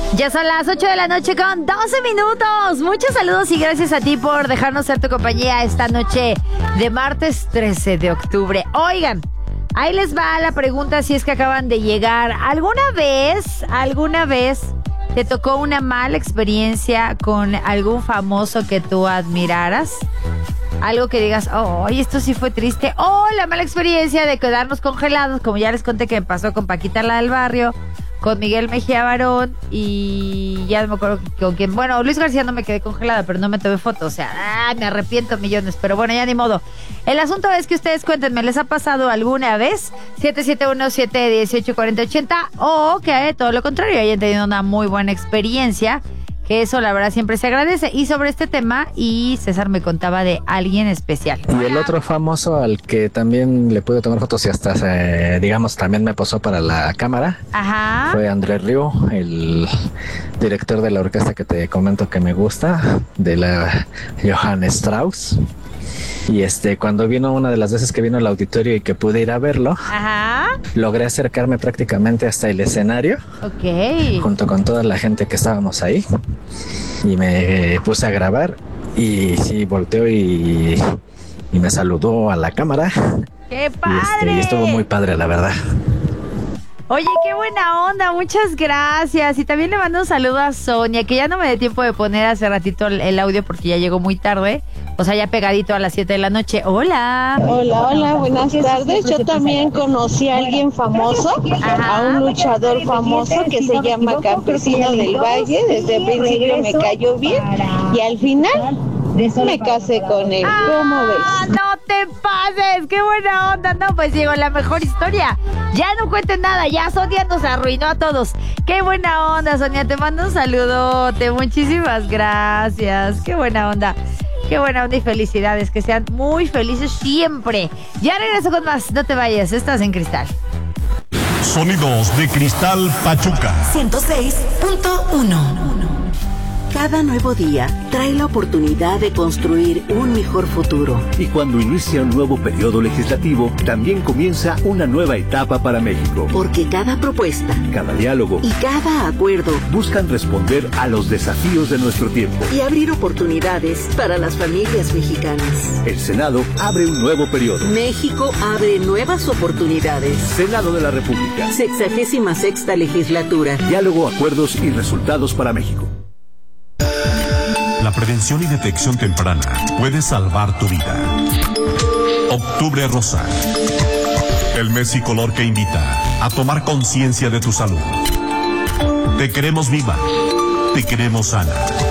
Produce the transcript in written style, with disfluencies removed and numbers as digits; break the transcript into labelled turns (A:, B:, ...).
A: Ya son las 8 de la noche con 12 minutos. Muchos saludos y gracias a ti por dejarnos ser tu compañía esta noche de martes 13 de octubre. Oigan, ahí les va la pregunta si es que acaban de llegar. ¿Alguna vez te tocó una mala experiencia con algún famoso que tú admiraras? Algo que digas, oh, esto sí fue triste. O la mala experiencia de quedarnos congelados, como ya les conté que me pasó con Paquita la del Barrio, con Miguel Mejía Barón y ya no me acuerdo con quién. Bueno, Luis García no me quedé congelada, pero no me tomé foto. O sea, me arrepiento millones, pero bueno, ya ni modo. El asunto es que ustedes cuéntenme, ¿les ha pasado alguna vez? 771-718-4080 o que todo lo contrario, hayan tenido una muy buena experiencia, que eso la verdad siempre se agradece. Y sobre este tema, y César me contaba de alguien especial.
B: Y el otro famoso al que también le pude tomar fotos y hasta, digamos, también me posó para la cámara.
A: Ajá.
B: Fue Andrés Rieu, el director de la orquesta que te comento que me gusta, de la Johann Strauss. Y cuando vino, una de las veces que vino al auditorio y que pude ir a verlo,
A: Ajá.
B: logré acercarme prácticamente hasta el escenario.
A: Ok.
B: Junto con toda la gente que estábamos ahí. Y me puse a grabar. Y sí, volteó y me saludó a la cámara.
A: ¡Qué padre!
B: Y estuvo muy padre, la verdad.
A: Oye, qué buena onda, muchas gracias. Y también le mando un saludo a Sonia, que ya no me dio tiempo de poner hace ratito el audio porque ya llegó muy tarde. O sea, ya pegadito a las 7 de la noche. ¡Hola!
C: Hola, buenas tardes. Yo también conocí a alguien famoso, a un luchador famoso que se llama Campesino del Valle. Desde el principio me cayó bien y al final me casé con él. ¿Cómo ves?
A: ¡No te pases! ¡Qué buena onda! No, pues llegó la mejor historia. Ya no cuenten nada, ya Sonia nos arruinó a todos. ¡Qué buena onda, Sonia! Te mando un saludote. Muchísimas gracias. ¡Qué buena onda! Qué buena onda y felicidades, que sean muy felices siempre. Ya regreso con más, no te vayas, estás en Cristal.
D: Sonidos de Cristal Pachuca
E: 106.1. Cada nuevo día trae la oportunidad de construir un mejor futuro.
F: Y cuando inicia un nuevo periodo legislativo, también comienza una nueva etapa para México.
E: Porque cada propuesta,
F: cada diálogo
E: y cada acuerdo
F: buscan responder a los desafíos de nuestro tiempo
E: y abrir oportunidades para las familias mexicanas.
F: El Senado abre un nuevo periodo.
E: México abre nuevas oportunidades.
F: Senado de la República.
E: 66ª legislatura.
F: Diálogo, acuerdos y resultados para México.
D: La prevención y detección temprana puede salvar tu vida. Octubre Rosa. El mes y color que invita a tomar conciencia de tu salud. Te queremos viva. Te queremos sana.